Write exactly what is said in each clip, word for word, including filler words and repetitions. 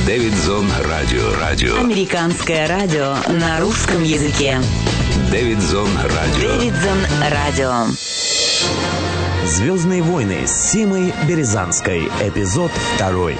Дэвидзон Радио. Радио. Американское радио на русском языке. Дэвидзон Радио. Дэвидзон Радио. «Звездные войны» с Симой Березанской. Эпизод второй.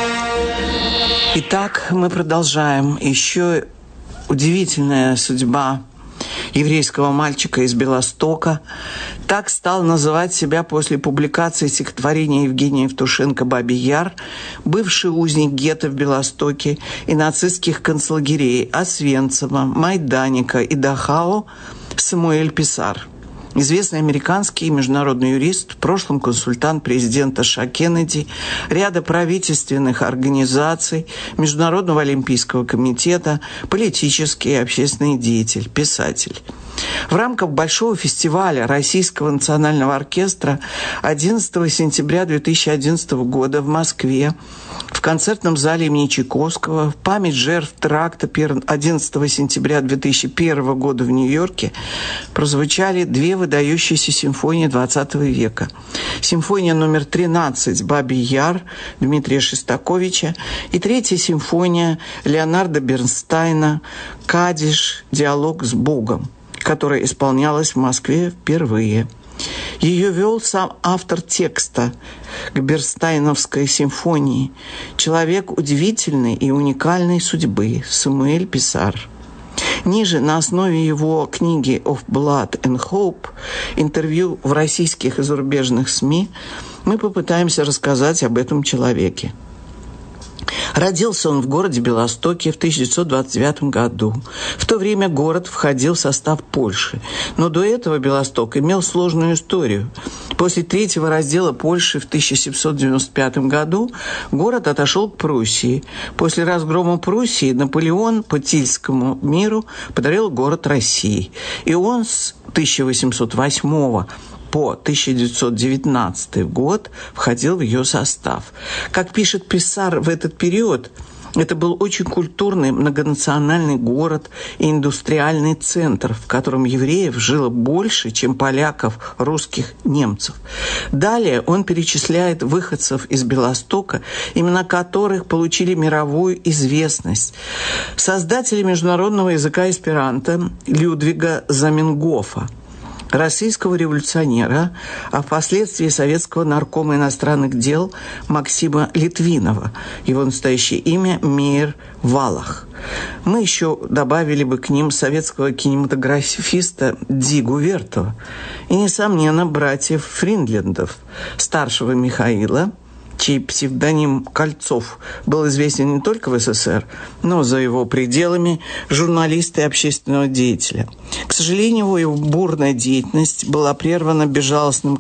Итак, мы продолжаем. Еще удивительная судьба еврейского мальчика из Белостока. Так стал называть себя после публикации стихотворения Евгения Евтушенко «Бабий Яр» бывший узник гетто в Белостоке и нацистских концлагерей Освенцима, Майданика и Дахау Самуэль Писар. Известный американский и международный юрист, в прошлом консультант президента США Кеннеди, ряда правительственных организаций, Международного олимпийского комитета, политический и общественный деятель, писатель. В рамках Большого фестиваля Российского национального оркестра одиннадцатого сентября две тысячи одиннадцатого года в Москве в концертном зале имени Чайковского в память жертв теракта одиннадцатого сентября две тысячи первого года в Нью-Йорке прозвучали две выдающиеся симфонии двадцатого века. Симфония номер тринадцать «Бабий Яр» Дмитрия Шостаковича и третья симфония Леонарда Бернстайна «Кадиш. Диалог с Богом», которая исполнялась в Москве впервые. Ее вел сам автор текста к Бернстайновской симфонии, человек удивительной и уникальной судьбы Самуэль Писар. Ниже, на основе его книги «Of Blood and Hope», интервью в российских и зарубежных СМИ, мы попытаемся рассказать об этом человеке. Родился он в городе Белостоке в тысяча девятьсот двадцать девятом году. В то время город входил в состав Польши. Но до этого Белосток имел сложную историю. После третьего раздела Польши в тысяча семьсот девяносто пятом году город отошел к Пруссии. После разгрома Пруссии Наполеон по Тильскому миру подарил город России. И он с тысяча восемьсот восьмого по тысяча девятьсот девятнадцатый год входил в ее состав. Как пишет Писар, в этот период это был очень культурный многонациональный город и индустриальный центр, в котором евреев жило больше, чем поляков, русских, немцев. Далее он перечисляет выходцев из Белостока, имена которых получили мировую известность. Создатели международного языка эсперанто Людвига Заменгофа, российского революционера, а впоследствии советского наркома иностранных дел Максима Литвинова. Его настоящее имя Мейер Валах. Мы еще добавили бы к ним советского кинематографиста Дигу Вертова и, несомненно, братьев Фриндлендов, старшего Михаила, чей псевдоним Кольцов был известен не только в СССР, но за его пределами журналиста и общественного деятеля. К сожалению, его бурная деятельность была прервана безжалостным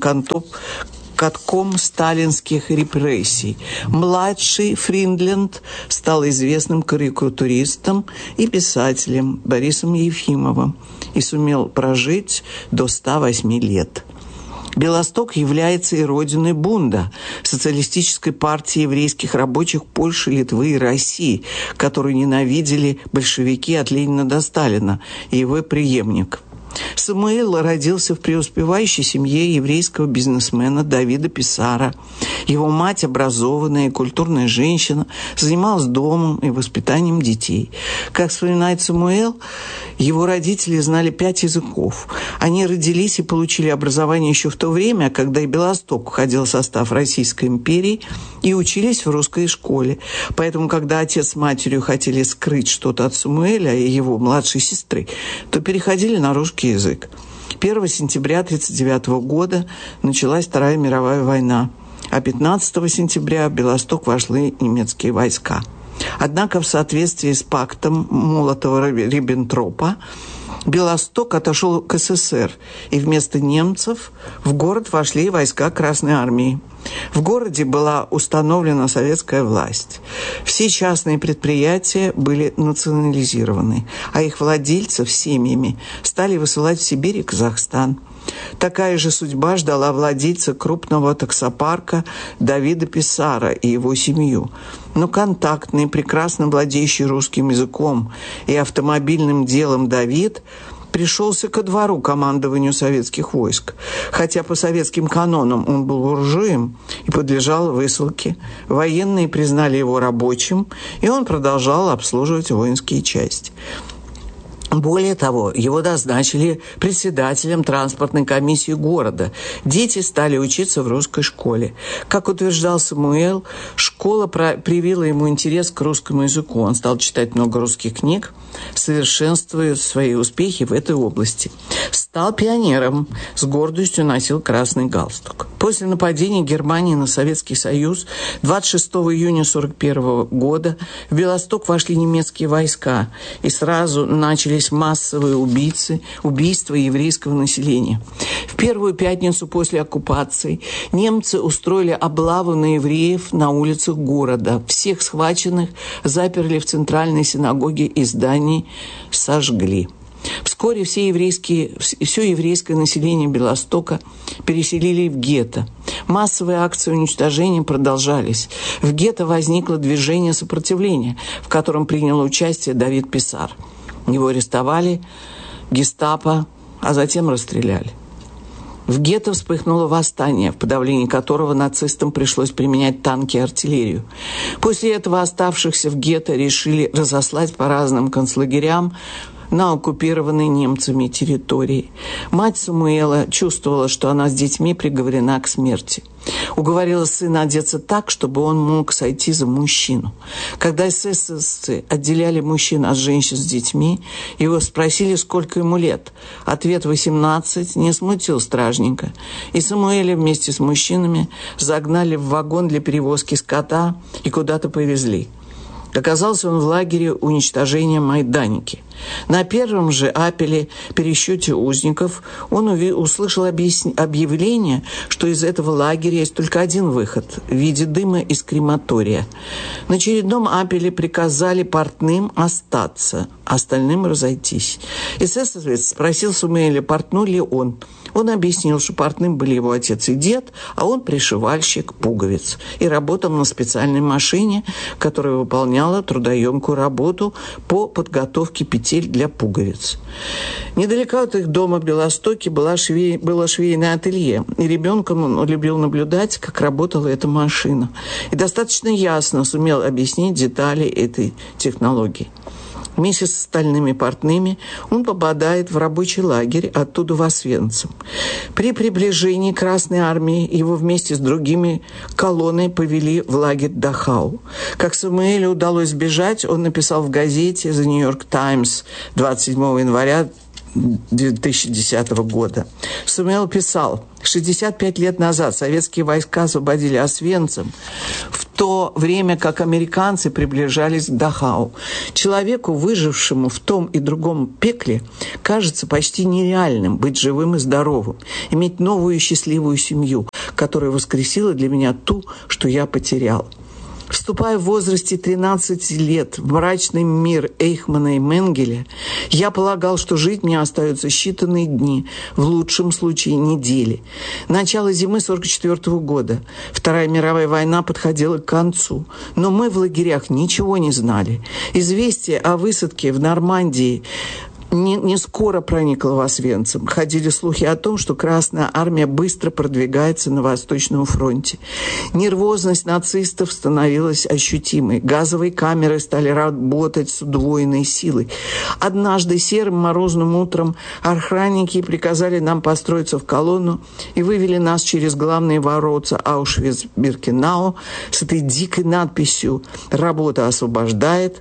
катком сталинских репрессий. Младший Фриндленд стал известным карикатуристом и писателем Борисом Ефимовым и сумел прожить до ста восьми лет. Белосток является и родиной Бунда, социалистической партии еврейских рабочих Польши, Литвы и России, которую ненавидели большевики от Ленина до Сталина и его преемник. Самуэль родился в преуспевающей семье еврейского бизнесмена Давида Писара. Его мать, образованная и культурная женщина, занималась домом и воспитанием детей. Как вспоминает Самуэль, его родители знали пять языков. Они родились и получили образование еще в то время, когда и Белосток входил в состав Российской империи, и учились в русской школе. Поэтому, когда отец с матерью хотели скрыть что-то от Самуэля и его младшей сестры, то переходили на русский язык. первого сентября тысяча девятьсот тридцать девятого года началась Вторая мировая война, а пятнадцатого сентября в Белосток вошли немецкие войска. Однако в соответствии с пактом Молотова-Риббентропа Белосток отошел к СССР, и вместо немцев в город вошли войска Красной армии. В городе была установлена советская власть. Все частные предприятия были национализированы, а их владельцев семьями стали высылать в Сибирь и Казахстан. Такая же судьба ждала владельца крупного таксопарка Давида Писара и его семью. Но контактный, прекрасно владеющий русским языком и автомобильным делом Давид пришелся ко двору командованию советских войск. Хотя по советским канонам он был буржуем и подлежал высылке, военные признали его рабочим, и он продолжал обслуживать воинские части. Более того, его назначили председателем транспортной комиссии города. Дети стали учиться в русской школе. Как утверждал Самуэл, школа привила ему интерес к русскому языку. Он стал читать много русских книг, совершенствуя свои успехи в этой области. Стал пионером, с гордостью носил красный галстук. После нападения Германии на Советский Союз двадцать шестого июня сорок первого года в Белосток вошли немецкие войска, и сразу начались массовые убийцы, убийства еврейского населения. В первую пятницу после оккупации немцы устроили облаву на евреев на улицах города. Всех схваченных заперли в центральной синагоге и здании сожгли. Вскоре все еврейские, все еврейское население Белостока переселили в гетто. Массовые акции уничтожения продолжались. В гетто возникло движение сопротивления, в котором принял участие Давид Писар. Его арестовали, гестапо, а затем расстреляли. В гетто вспыхнуло восстание, в подавлении которого нацистам пришлось применять танки и артиллерию. После этого оставшихся в гетто решили разослать по разным концлагерям на оккупированной немцами территории. Мать Самуэла чувствовала, что она с детьми приговорена к смерти. Уговорила сына одеться так, чтобы он мог сойти за мужчину. Когда эсэсовцы отделяли мужчин от женщин с детьми, его спросили, сколько ему лет. Ответ восемнадцать не смутил стражника, и Самуэля вместе с мужчинами загнали в вагон для перевозки скота и куда-то повезли. Оказался он в лагере уничтожения Майданики. На первом же апеле пересчете узников он услышал объявление, что из этого лагеря есть только один выход в виде дыма из крематория. На очередном апеле приказали портным остаться, остальным разойтись. Эсэсовец спросил Самуэля, портной ли он. Он объяснил, что портным были его отец и дед, а он пришивальщик пуговиц и работал на специальной машине, которая выполняла трудоемкую работу по подготовке петель для пуговиц. Недалеко от их дома в Белостоке была швей... было швейное ателье, и ребенком он любил наблюдать, как работала эта машина. И достаточно ясно сумел объяснить детали этой технологии. Вместе с остальными портными он попадает в рабочий лагерь, оттуда в Освенцим. При приближении Красной Армии его вместе с другими колонной повели в лагерь Дахау. Как Самуэлю удалось сбежать, он написал в газете «The New York Times» двадцать седьмого января две тысячи десятого года. Самуэл писал: шестьдесят пять лет назад советские войска освободили Освенцим, в то время как американцы приближались к Дахау. Человеку, выжившему в том и другом пекле, кажется почти нереальным быть живым и здоровым, иметь новую счастливую семью, которая воскресила для меня ту, что я потерял. Вступая в возрасте тринадцати лет в мрачный мир Эйхмана и Менгеля, я полагал, что жить мне остаются считанные дни, в лучшем случае недели. Начало зимы сорок четвёртого года. Вторая мировая война подходила к концу, но мы в лагерях ничего не знали. Известие о высадке в Нормандии Не, не скоро проникла в Освенцим. Ходили слухи о том, что Красная Армия быстро продвигается на Восточном фронте. Нервозность нацистов становилась ощутимой. Газовые камеры стали работать с удвоенной силой. Однажды серым морозным утром охранники приказали нам построиться в колонну и вывели нас через главные ворота Аушвиц-Биркенау с этой дикой надписью «Работа освобождает».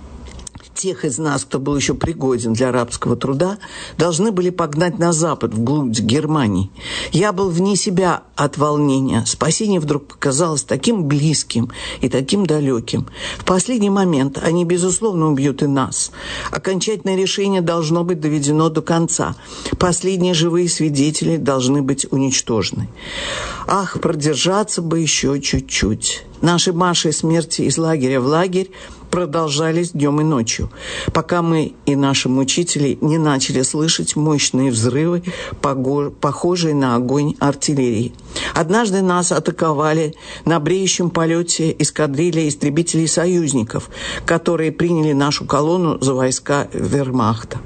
Тех из нас, кто был еще пригоден для рабского труда, должны были погнать на запад, вглубь Германии. Я был вне себя от волнения. Спасение вдруг показалось таким близким и таким далеким. В последний момент они, безусловно, убьют и нас. Окончательное решение должно быть доведено до конца. Последние живые свидетели должны быть уничтожены. Ах, продержаться бы еще чуть-чуть. Наши марши смерти из лагеря в лагерь продолжались днем и ночью, пока мы и наши мучители не начали слышать мощные взрывы, похожие на огонь артиллерии. Однажды нас атаковали на бреющем полете эскадрилья истребителей союзников, которые приняли нашу колонну за войска вермахта.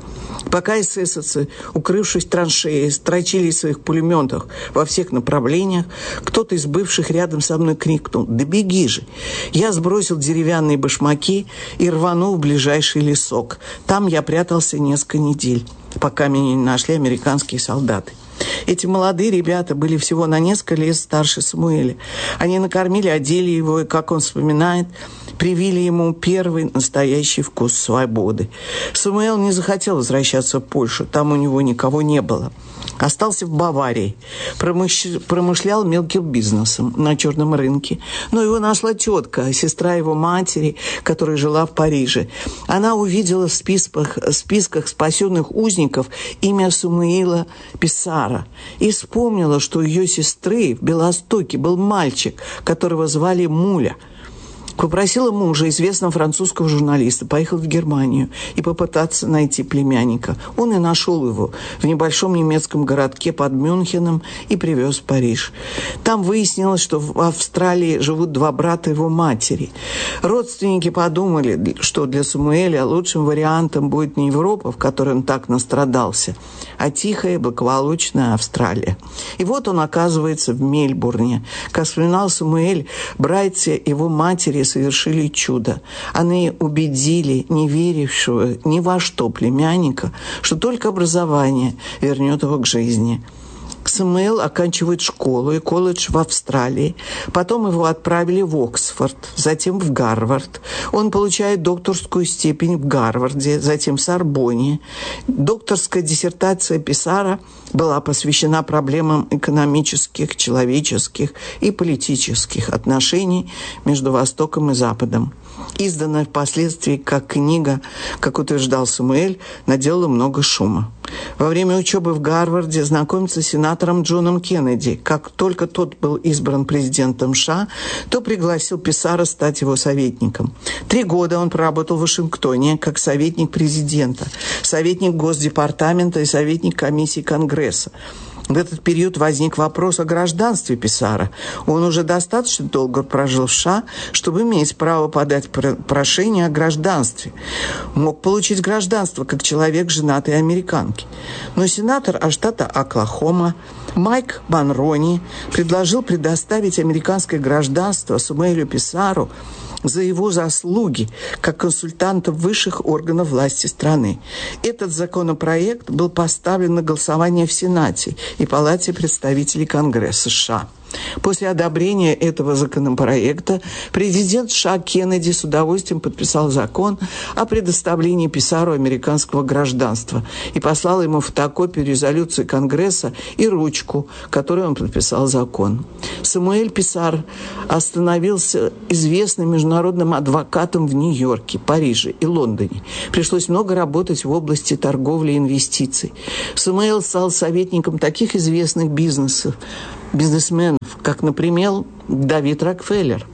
Пока эсэсовцы, укрывшись в траншеи, строчили из своих пулеметов во всех направлениях, кто-то из бывших рядом со мной крикнул: «Да беги же!» Я сбросил деревянные башмаки и рванул в ближайший лесок. Там я прятался несколько недель, пока меня не нашли американские солдаты. Эти молодые ребята были всего на несколько лет старше Самуэля. Они накормили, одели его, и, как он вспоминает, привили ему первый настоящий вкус свободы. Самуэл не захотел возвращаться в Польшу, там у него никого не было. Остался в Баварии, промыш... промышлял мелким бизнесом на черном рынке. Но его нашла тетка, сестра его матери, которая жила в Париже. Она увидела в списках, в списках спасенных узников имя Самуила Писара и вспомнила, что у ее сестры в Белостоке был мальчик, которого звали Муля. Попросила мужа, известного французского журналиста, поехать в Германию и попытаться найти племянника. Он и нашел его в небольшом немецком городке под Мюнхеном и привез в Париж. Там выяснилось, что в Австралии живут два брата его матери. Родственники подумали, что для Самуэля лучшим вариантом будет не Европа, в которой он так настрадался, а тихая, благополучная Австралия. И вот он оказывается в Мельбурне. Как вспоминал Самуэль, братья его матери совершили чудо. Они убедили не верившего ни во что племянника, что только образование вернет его к жизни. Самуэл оканчивает школу и колледж в Австралии. Потом его отправили в Оксфорд, затем в Гарвард. Он получает докторскую степень в Гарварде, затем в Сорбонне. Докторская диссертация Писара была посвящена проблемам экономических, человеческих и политических отношений между Востоком и Западом. Изданная впоследствии как книга, как утверждал Самуэль, наделала много шума. Во время учебы в Гарварде знакомится с сенатором Джоном Кеннеди. Как только тот был избран президентом США, то пригласил Писара стать его советником. Три года он проработал в Вашингтоне как советник президента, советник Госдепартамента и советник комиссии Конгресса. В этот период возник вопрос о гражданстве Писара. Он уже достаточно долго прожил в США, чтобы иметь право подать прошение о гражданстве. Мог получить гражданство как человек женатой американки. Но сенатор от штата Оклахома Майк Монрони предложил предоставить американское гражданство Самуэлю Писару за его заслуги как консультанта высших органов власти страны. Этот законопроект был поставлен на голосование в Сенате и Палате представителей Конгресса США. После одобрения этого законопроекта президент США Кеннеди с удовольствием подписал закон о предоставлении Писару американского гражданства и послал ему фотокопию резолюции Конгресса и ручку, которой он подписал закон. Самуэль Писар становился известным международным адвокатом в Нью-Йорке, Париже и Лондоне. Пришлось много работать в области торговли и инвестиций. Самуэль стал советником таких известных бизнесов, бизнесменов, как, например, Давид Рокфеллер.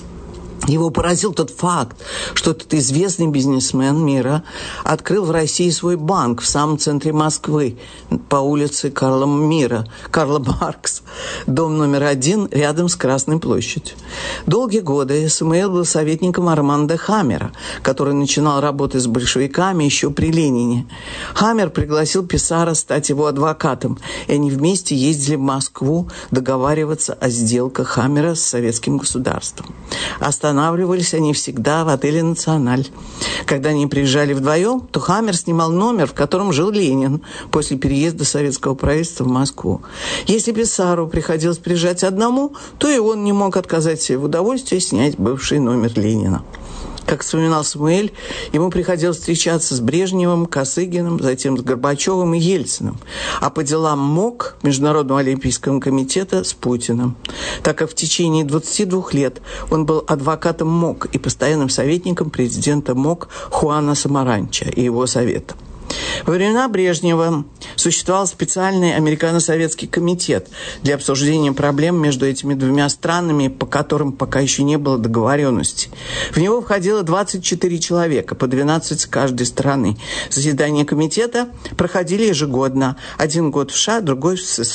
Его поразил тот факт, что этот известный бизнесмен мира открыл в России свой банк в самом центре Москвы, по улице Карла Мира, Карла Маркса, дом номер один, рядом с Красной площадью. Долгие годы Самуэль был советником Армандо Хаммера, который начинал работать с большевиками еще при Ленине. Хаммер пригласил Писара стать его адвокатом, и они вместе ездили в Москву договариваться о сделках Хаммера с советским государством. Останавливались они всегда в отеле «Националь». Когда они приезжали вдвоем, то Хаммер снимал номер, в котором жил Ленин после переезда советского правительства в Москву. Если Писару приходилось приезжать одному, то и он не мог отказать себе в удовольствии снять бывший номер Ленина. Как вспоминал Самуэль, ему приходилось встречаться с Брежневым, Косыгиным, затем с Горбачевым и Ельциным, а по делам МОК, Международного олимпийского комитета, с Путиным, так как в течение двадцати двух лет он был адвокатом МОК и постоянным советником президента МОК Хуана Самаранча и его совета. Во времена Брежнева существовал специальный американо-советский комитет для обсуждения проблем между этими двумя странами, по которым пока еще не было договоренности. В него входило двадцать четыре человека, по двенадцать с каждой стороны. Заседания комитета проходили ежегодно. Один год в США, другой в СССР.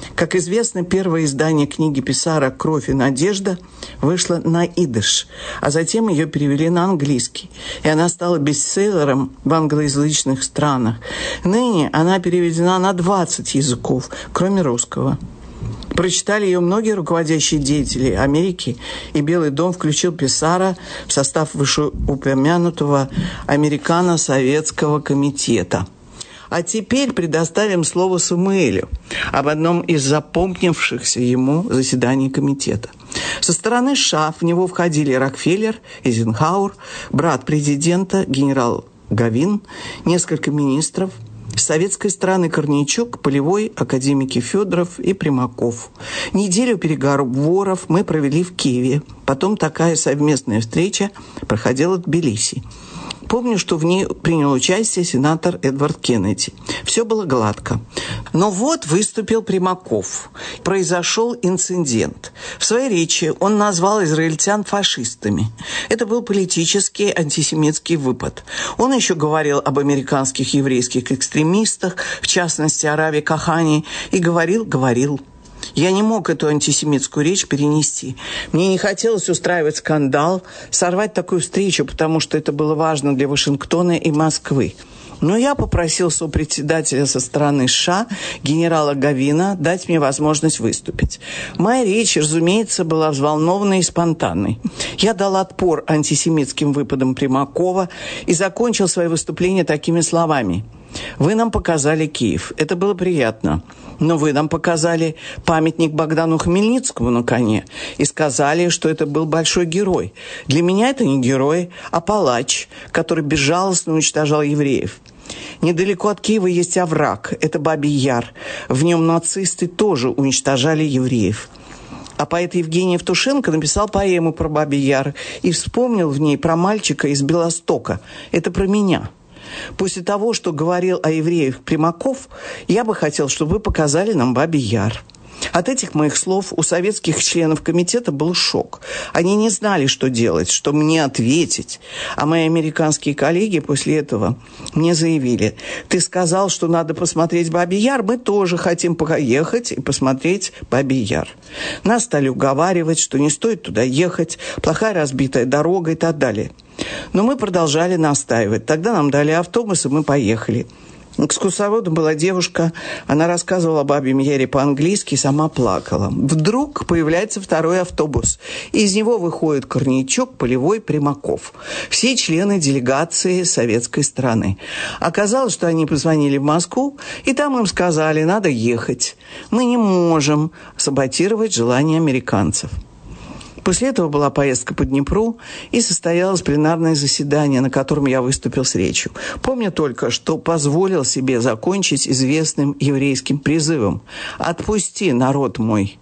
Как известно, первое издание книги Писара «Кровь и надежда» вышло на идиш, а затем ее перевели на английский, и она стала бестселлером в англоязычных странах. Ныне она переведена на двадцать языков, кроме русского. Прочитали ее многие руководящие деятели Америки, и Белый дом включил Писара в состав вышеупомянутого Американо-Советского комитета. А теперь предоставим слово Самуэлю об одном из запомнившихся ему заседаний комитета. Со стороны США в него входили Рокфеллер, Эйзенхауэр, брат президента, генерал Гавин, несколько министров, с советской стороны Корнейчук, Полевой, академики Федоров и Примаков. Неделю переговоров мы провели в Киеве. Потом такая совместная встреча проходила в Тбилиси. Помню, что в ней принял участие сенатор Эдвард Кеннеди. Все было гладко. Но вот выступил Примаков. Произошел инцидент. В своей речи он назвал израильтян фашистами. Это был политический антисемитский выпад. Он еще говорил об американских еврейских экстремистах, в частности, о Раве Кахане, и говорил, говорил. Я не мог эту антисемитскую речь перенести. Мне не хотелось устраивать скандал, сорвать такую встречу, потому что это было важно для Вашингтона и Москвы. Но я попросил сопредседателя со стороны США, генерала Гавина, дать мне возможность выступить. Моя речь, разумеется, была взволнованной и спонтанной. Я дал отпор антисемитским выпадам Примакова и закончил свое выступление такими словами. «Вы нам показали Киев. Это было приятно. Но вы нам показали памятник Богдану Хмельницкому на коне и сказали, что это был большой герой. Для меня это не герой, а палач, который безжалостно уничтожал евреев. Недалеко от Киева есть овраг. Это Бабий Яр. В нем нацисты тоже уничтожали евреев». А поэт Евгений Евтушенко написал поэму про Бабий Яр и вспомнил в ней про мальчика из Белостока. Это про меня. После того, что говорил о евреях Примаков, я бы хотел, чтобы вы показали нам Бабий Яр. От этих моих слов у советских членов комитета был шок. Они не знали, что делать, что мне ответить. А мои американские коллеги после этого мне заявили: «Ты сказал, что надо посмотреть Бабий Яр, мы тоже хотим поехать и посмотреть Бабий Яр». Нас стали уговаривать, что не стоит туда ехать, плохая разбитая дорога и так далее. Но мы продолжали настаивать. Тогда нам дали автобус, и мы поехали. Экскурсоводом была девушка, она рассказывала о Бабьем Яре по-английски и сама плакала. Вдруг появляется второй автобус. Из него выходит Корнейчук, Полевой, Примаков. Все члены делегации советской страны. Оказалось, что они позвонили в Москву, и там им сказали: надо ехать. Мы не можем саботировать желания американцев. После этого была поездка по Днепру и состоялось пленарное заседание, на котором я выступил с речью. Помню только, что позволил себе закончить известным еврейским призывом: «Отпусти, народ мой».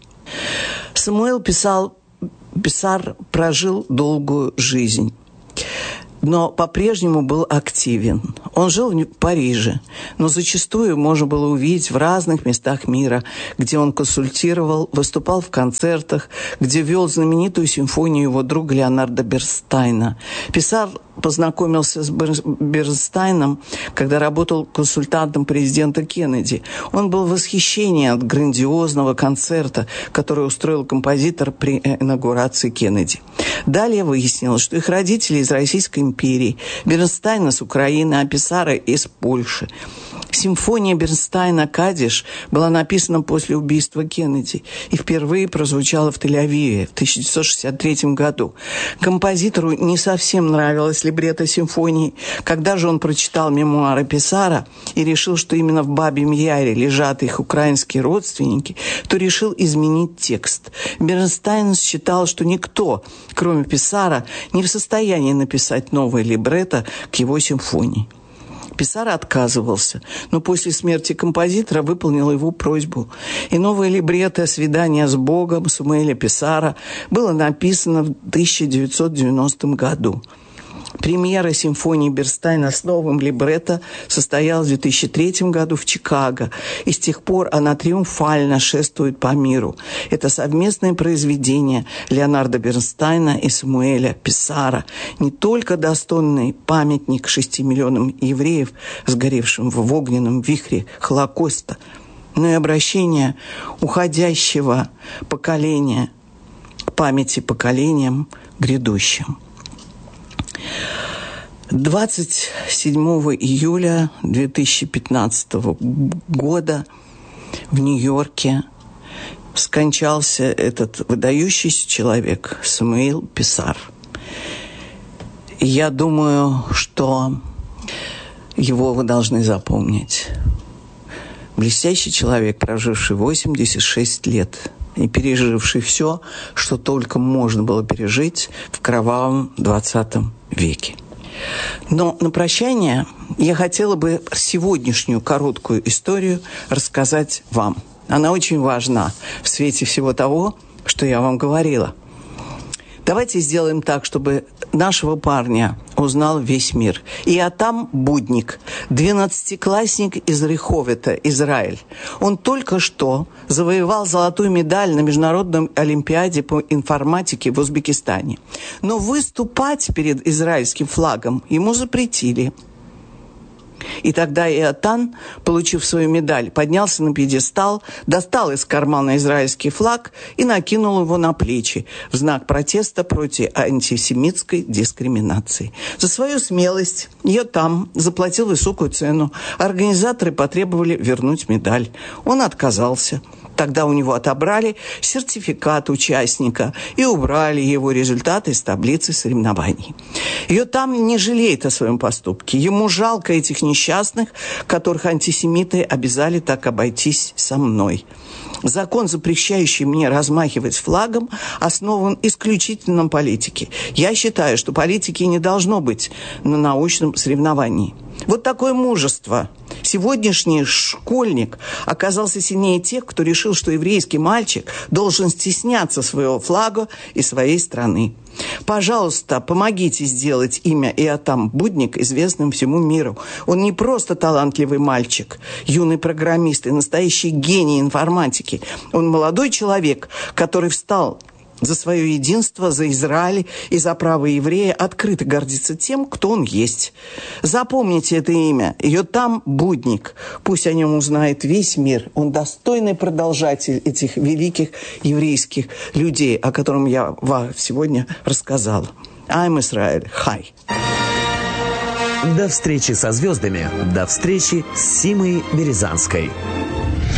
Самуэль писал, Писар прожил долгую жизнь, но по-прежнему был активен. Он жил в Париже, но зачастую можно было увидеть в разных местах мира, где он консультировал, выступал в концертах, где вел знаменитую симфонию его друга Леонардо Бернстайна. Писар познакомился с Бернстайном, когда работал консультантом президента Кеннеди. Он был в восхищении от грандиозного концерта, который устроил композитор при инаугурации Кеннеди. Далее выяснилось, что их родители из Российской империи, Бернстайна с Украины, а Писара из Польши. Симфония Бернстайна «Кадиш» была написана после убийства Кеннеди и впервые прозвучала в Тель-Авиве в тысяча девятьсот шестьдесят третьем году. Композитору не совсем нравилось либретто симфонии. Когда же он прочитал мемуары Писара и решил, что именно в Бабьем Яре лежат их украинские родственники, то решил изменить текст. Бернстайн считал, что никто, кроме Писара, не в состоянии написать новое либретто к его симфонии. Писар отказывался, но после смерти композитора выполнил его просьбу. И новое либретто «Свидание с Богом» Самуэля Писара было написано в тысяча девятьсот девяностом году. Премьера симфонии Бернстайна с новым либретто состоялась в две тысячи третьем году в Чикаго, и с тех пор она триумфально шествует по миру. Это совместное произведение Леонардо Бернстайна и Самуэля Писара, не только достойный памятник шести миллионам евреев, сгоревшим в огненном вихре Холокоста, но и обращение уходящего поколения к памяти поколениям грядущим. двадцать седьмого июля две тысячи пятнадцатого года в Нью-Йорке скончался этот выдающийся человек Самуил Писар. Я думаю, что его вы должны запомнить. Блестящий человек, проживший восемьдесят шесть лет и переживший все, что только можно было пережить в кровавом двадцатом веке. Но на прощание я хотела бы сегодняшнюю короткую историю рассказать вам. Она очень важна в свете всего того, что я вам говорила. Давайте сделаем так, чтобы нашего парня узнал весь мир. Иотам Будник, двенадцатиклассник из Реховета, Израиль. Он только что завоевал золотую медаль на Международной олимпиаде по информатике в Узбекистане. Но выступать перед израильским флагом ему запретили. И тогда Иотам, получив свою медаль, поднялся на пьедестал, достал из кармана израильский флаг и накинул его на плечи в знак протеста против антисемитской дискриминации. За свою смелость Иотам заплатил высокую цену. Организаторы потребовали вернуть медаль. Он отказался. Тогда у него отобрали сертификат участника и убрали его результаты из таблицы соревнований. Иотам не жалеет о своем поступке. Ему жалко этих несчастных, которых антисемиты обязали так обойтись со мной. Закон, запрещающий мне размахивать флагом, основан исключительно на политике. Я считаю, что политики не должно быть на научном соревновании. Вот такое мужество. Сегодняшний школьник оказался сильнее тех, кто решил, что еврейский мальчик должен стесняться своего флага и своей страны. Пожалуйста, помогите сделать имя Иотам Будник известным всему миру. Он не просто талантливый мальчик, юный программист и настоящий гений информатики. Он молодой человек, который встал за свое единство, за Израиль и за право еврея открыто гордится тем, кто он есть. Запомните это имя. Иотам Будник. Пусть о нем узнает весь мир. Он достойный продолжатель этих великих еврейских людей, о котором я вам сегодня рассказала. Ам Исраэль. Хай. До встречи со звездами. До встречи с Симой Березанской.